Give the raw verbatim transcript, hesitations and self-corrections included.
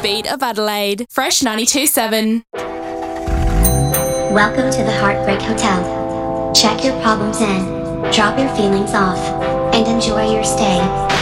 beat of Adelaide. Fresh ninety-two point seven. Welcome to the Heartbreak Hotel. Check your problems in, drop your feelings off, and enjoy your stay.